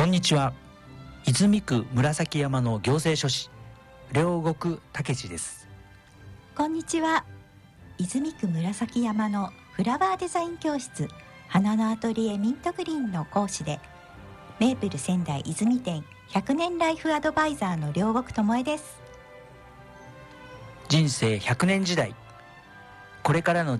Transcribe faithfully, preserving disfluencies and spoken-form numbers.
こんにちは。泉区紫山の行政書士両国武史です。 こんにちは。泉区紫山のフラワーデザイン教室花のアトリエミントグリーンの講師でメープル仙台泉店ひゃくねんライフアドバイザーの両国智恵です。 人生ひゃくねん時代、これからの